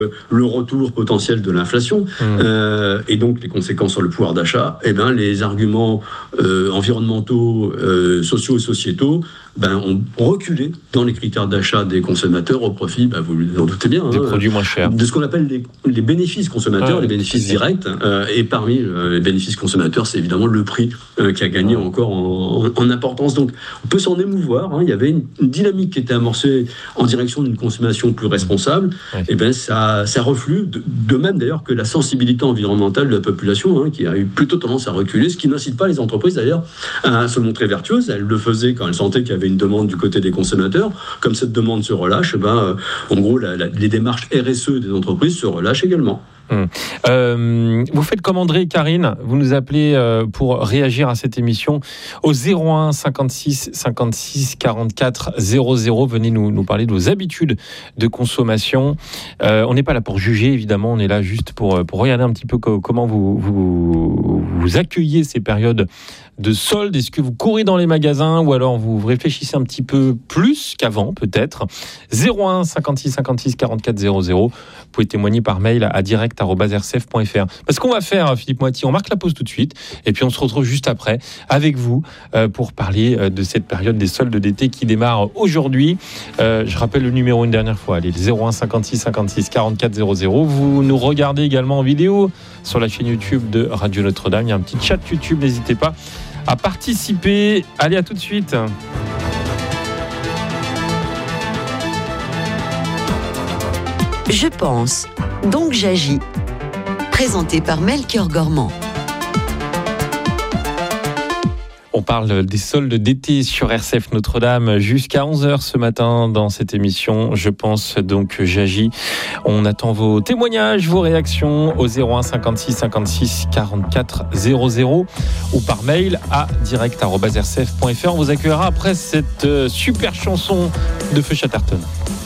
le retour potentiel de l'inflation et donc les conséquences sur le pouvoir d'achat, les arguments environnementaux, sociaux et sociétaux ont reculé dans les critères d'achat des consommateurs au profit, vous en doutez bien, des produits moins chers, de ce qu'on appelle les bénéfices consommateurs, les bénéfices directs. Et parmi les bénéfices consommateurs, c'est évidemment le prix qui a gagné encore en importance. Donc on peut s'en émouvoir. Il y avait une dynamique qui était amorcée en direction d'une consommation plus responsable. Ça reflue, de même d'ailleurs que la sensibilité environnementale de la population, qui a eu plutôt tendance à reculer, ce qui n'incite pas les entreprises d'ailleurs à se montrer vertueuses. Elles le faisaient quand elles sentaient qu'il y avait une demande du côté des consommateurs. Comme cette demande se relâche, en gros, les démarches RSE des entreprises se relâchent également. Vous faites comme André et Karine, vous nous appelez pour réagir à cette émission au 01 56 56 44 00. Venez nous parler de vos habitudes de consommation. On n'est pas là pour juger, évidemment, on est là juste pour regarder un petit peu comment vous accueillez ces périodes de soldes. Est-ce que vous courez dans les magasins ou alors vous réfléchissez un petit peu plus qu'avant, peut-être? 01 56 56 44 00. Vous pouvez témoigner par mail à direct@rcf.fr. Parce qu'on va faire, Philippe Moiti, on marque la pause tout de suite et puis on se retrouve juste après avec vous pour parler de cette période des soldes d'été qui démarre aujourd'hui. Je rappelle le numéro une dernière fois, allez, 01 56 56 44 00. Vous nous regardez également en vidéo sur la chaîne YouTube de Radio Notre-Dame. Il y a un petit chat YouTube, n'hésitez pas à participer. Allez, à tout de suite. Je pense, donc j'agis. Présenté par Melchior Gormand. On parle des soldes d'été sur RCF Notre-Dame jusqu'à 11h ce matin dans cette émission. Je pense donc j'agis. On attend vos témoignages, vos réactions au 01 56 56 44 00 ou par mail à direct@rcf.fr. On vous accueillera après cette super chanson de Feu Chatterton.